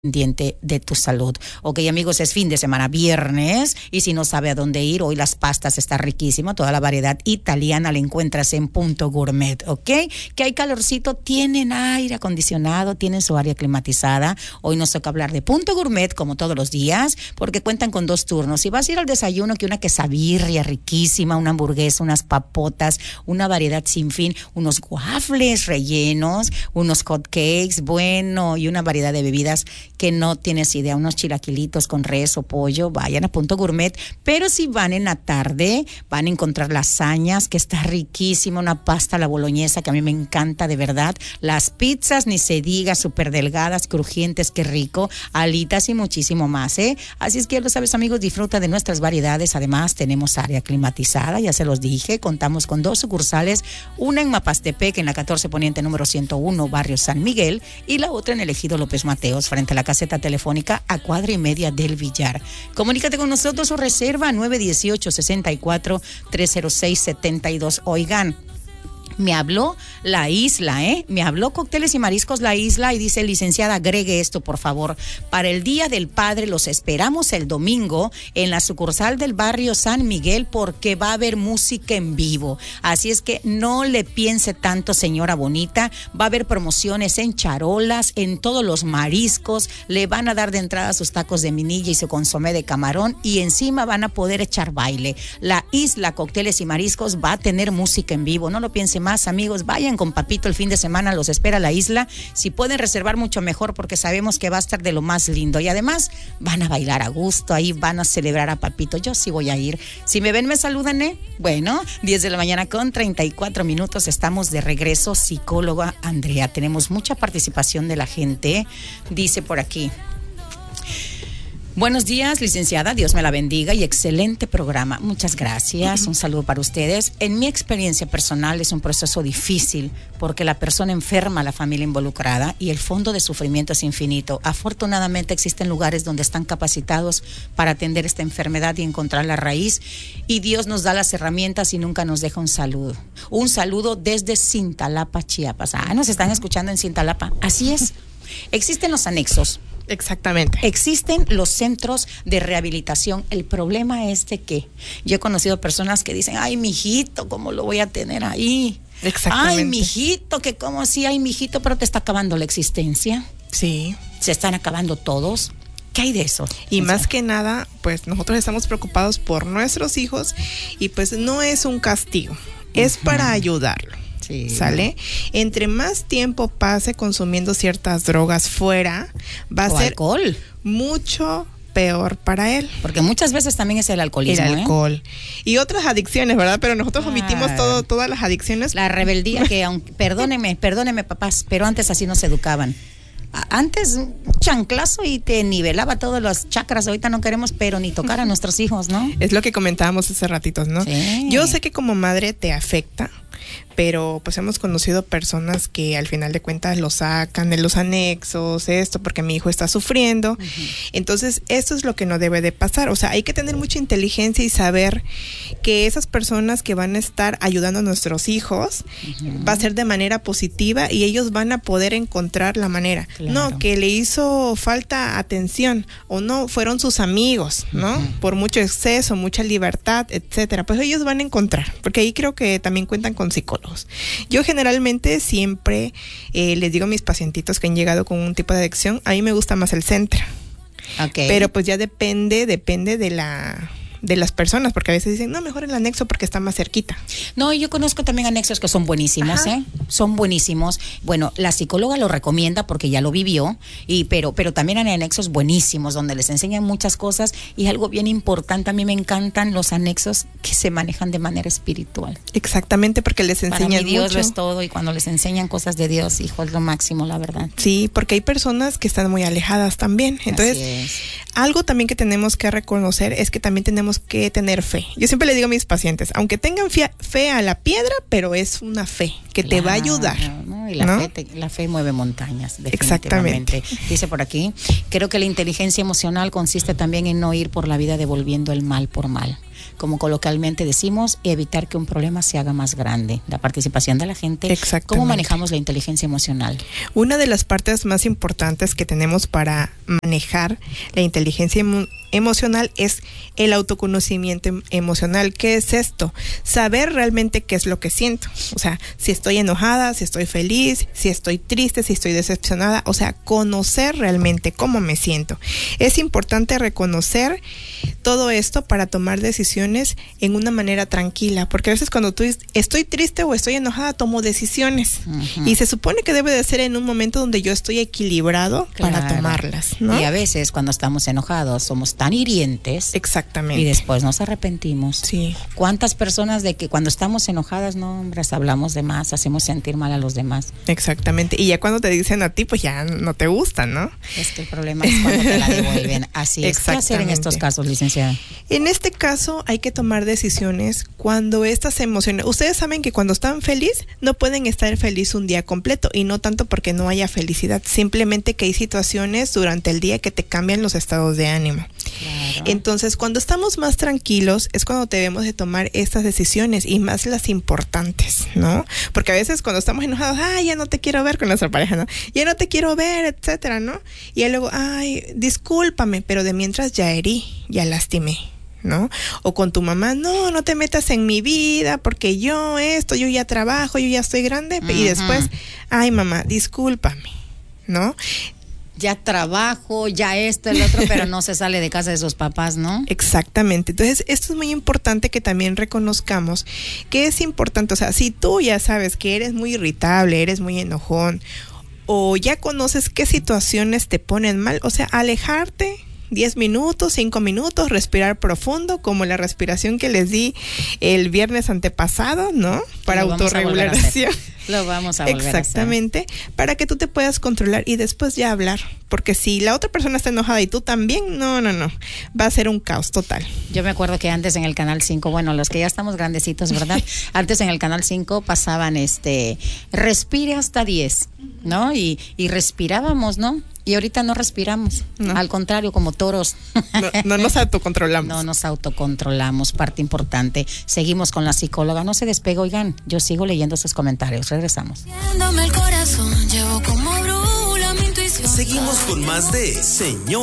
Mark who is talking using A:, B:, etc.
A: pendiente de tu salud. Ok, amigos, es fin de semana, viernes, y si no sabe a dónde ir, hoy las pastas está riquísima, toda la variedad italiana la encuentras en Punto Gourmet, ok, que hay calorcito, tienen aire acondicionado, tienen su área climatizada. Hoy nos toca hablar de Punto Gourmet, como todos los días, porque cuentan con 2 turnos. Si vas a ir al desayuno, que una quesabirria riquísima, una hamburguesa, unas papotas, una variedad sin fin, unos waffles rellenos, unos hot cakes, bueno, y una variedad de bebidas que no tienes idea, unos chilaquilitos con res o pollo, vayan a Punto Gourmet. Pero si van en la tarde, van a encontrar lasañas, que está riquísima, una pasta a la boloñesa, que a mí me encanta de verdad, las pizzas, ni se diga, súper delgadas, crujientes, qué rico, alitas y muchísimo más, ¿eh? Así es que ya lo sabes, amigos, disfruta de nuestras variedades. Además, tenemos área climatizada, ya se los dije, contamos con 2 sucursales, una en Mapastepec, en la 14 Poniente número 101, barrio San Miguel, y la otra en el Ejido López Mateos, frente a la caseta telefónica a cuadra y media del Villar. Comunícate con nosotros o reserva 918-64-306-72. Oigan, me habló la isla, me habló Cócteles y Mariscos La Isla y dice: licenciada, agregue esto, por favor. Para el Día del Padre los esperamos el domingo en la sucursal del barrio San Miguel, porque va a haber música en vivo. Así es que no le piense tanto, señora bonita. Va a haber promociones en charolas, en todos los mariscos. Le van a dar de entrada sus tacos de minilla y su consomé de camarón, y encima van a poder echar baile. La isla Cócteles y Mariscos va a tener música en vivo. No lo piense más, amigos, vayan con papito el fin de semana, los espera la isla. Si pueden reservar, mucho mejor, porque sabemos que va a estar de lo más lindo, y además van a bailar a gusto, ahí van a celebrar a papito. Yo sí voy a ir. Si me ven, me saludan, Bueno, 10 de la mañana con 34 minutos, estamos de regreso. Psicóloga Andrea, tenemos mucha participación de la gente, dice por aquí: buenos días, licenciada, Dios me la bendiga y excelente programa. Muchas gracias, un saludo para ustedes. En mi experiencia personal es un proceso difícil, porque la persona enferma a la familia involucrada y el fondo de sufrimiento es infinito. Afortunadamente existen lugares donde están capacitados para atender esta enfermedad y encontrar la raíz, y Dios nos da las herramientas y nunca nos deja un saludo. Un saludo desde Cintalapa, Chiapas. Nos están escuchando en Cintalapa. Así es. Existen los anexos.
B: Exactamente.
A: Existen los centros de rehabilitación. El problema es de que yo he conocido personas que dicen: ay, mijito, ¿cómo lo voy a tener ahí?
B: Exactamente.
A: Ay, mijito, que como si, ay, mijito, pero te está acabando la existencia.
B: Sí.
A: Se están acabando todos. ¿Qué hay de eso?
B: Y más que nada, pues nosotros estamos preocupados por nuestros hijos, y pues no es un castigo, es para ayudarlo. Sí. ¿Sale? Entre más tiempo pase consumiendo ciertas drogas fuera, va a ser
A: alcohol
B: mucho peor para él.
A: Porque muchas veces también es el alcoholismo.
B: El alcohol. Y otras adicciones, ¿verdad? Pero nosotros omitimos todas las adicciones.
A: La rebeldía que, aunque, perdóneme, papás, pero antes así no se educaban. Antes un chanclazo y te nivelaba todos los chakras. Ahorita no queremos pero ni tocar a nuestros hijos, ¿no?
B: Es lo que comentábamos hace ratitos, ¿no?
A: Sí.
B: Yo sé que como madre te afecta, pero pues hemos conocido personas que al final de cuentas lo sacan de los anexos, porque mi hijo está sufriendo. Entonces, esto es lo que no debe de pasar. O sea, hay que tener mucha inteligencia y saber que esas personas que van a estar ayudando a nuestros hijos va a ser de manera positiva, y ellos van a poder encontrar la manera. Claro. No, que le hizo falta atención, o no, fueron sus amigos, ¿no? Por mucho exceso, mucha libertad, etcétera. Pues ellos van a encontrar, porque ahí creo que también cuentan con psicólogos. Yo generalmente siempre les digo a mis pacientitos que han llegado con un tipo de adicción: a mí me gusta más el centro.
A: Okay.
B: Pero pues ya depende de las personas, porque a veces dicen: no, mejor el anexo porque está más cerquita.
A: No, yo conozco también anexos que son buenísimos, son buenísimos. Bueno, la psicóloga lo recomienda porque ya lo vivió, pero también hay anexos buenísimos donde les enseñan muchas cosas, y algo bien importante, a mí me encantan los anexos que se manejan de manera espiritual.
B: Exactamente, porque les enseñan
A: Para mí Dios
B: mucho.
A: Lo es todo, y cuando les enseñan cosas de Dios, hijo, es lo máximo, la verdad.
B: Sí, porque hay personas que están muy alejadas también. Entonces, algo también que tenemos que reconocer es que también tenemos que tener fe. Yo siempre le digo a mis pacientes: aunque tengan fe a la piedra, pero es una fe que te va a ayudar.
A: ¿no? Y la fe mueve montañas, definitivamente.
B: Exactamente.
A: Dice por aquí: creo que la inteligencia emocional consiste también en no ir por la vida devolviendo el mal por mal. como coloquialmente decimos, evitar que un problema se haga más grande. La participación de la gente. ¿Cómo manejamos la inteligencia emocional?
B: Una de las partes más importantes que tenemos para manejar la inteligencia emocional es el autoconocimiento emocional. ¿Qué es esto? Saber realmente qué es lo que siento. O sea, si estoy enojada, si estoy feliz, si estoy triste, si estoy decepcionada. O sea, conocer realmente cómo me siento. Es importante reconocer todo esto para tomar decisiones en una manera tranquila, porque a veces cuando estoy triste o estoy enojada, tomo decisiones. Uh-huh. Y se supone que debe de ser en un momento donde yo estoy equilibrado para tomarlas, ¿no?
A: Y a veces cuando estamos enojados somos tan hirientes.
B: Exactamente.
A: Y después nos arrepentimos.
B: Sí.
A: ¿Cuántas personas de que cuando estamos enojadas, no, hombres, hablamos de más, hacemos sentir mal a los demás?
B: Exactamente. Y ya cuando te dicen a ti, pues ya no te gustan, ¿no?
A: Es que el problema es cuando te la devuelven. Así es. ¿Qué hacer en estos casos, licenciada?
B: En este caso hay que tomar decisiones cuando estas emociones... Ustedes saben que cuando están felices no pueden estar felices un día completo, y no tanto porque no haya felicidad, simplemente que hay situaciones durante el día que te cambian los estados de ánimo. Claro. Entonces, cuando estamos más tranquilos es cuando debemos de tomar estas decisiones, y más las importantes, ¿no? Porque a veces cuando estamos enojados, ya no te quiero ver con nuestra pareja, ¿no? Ya no te quiero ver, etcétera, ¿no? Y luego, discúlpame, pero de mientras ya herí, ya lastimé, ¿no? O con tu mamá, no te metas en mi vida porque yo ya trabajo, yo ya estoy grande. Uh-huh. Y después, mamá, discúlpame, ¿no?
A: Ya trabajo, ya esto, el otro, pero no se sale de casa de sus papás, ¿no?
B: Exactamente. Entonces, esto es muy importante que también reconozcamos que es importante. O sea, si tú ya sabes que eres muy irritable, eres muy enojón, o ya conoces qué situaciones te ponen mal, o sea, alejarte 10 minutos, 5 minutos, respirar profundo, como la respiración que les di el viernes antepasado, ¿no? Para autorregulación.
A: Lo vamos a volver
B: Exactamente,
A: a hacer.
B: Para que tú te puedas controlar y después ya hablar. Porque si la otra persona está enojada y tú también, no. Va a ser un caos total.
A: Yo me acuerdo que antes en el Canal 5, bueno, los que ya estamos grandecitos, ¿verdad? Antes en el Canal 5 pasaban respire hasta 10, ¿no? Y respirábamos, ¿no? Y ahorita no respiramos, no. Al contrario, como toros.
B: No nos autocontrolamos.
A: No nos autocontrolamos, parte importante. Seguimos con la psicóloga, no se despega, oigan, yo sigo leyendo sus comentarios, regresamos.
C: El corazón, llevo como brújula mi intuición. Seguimos con más de Señor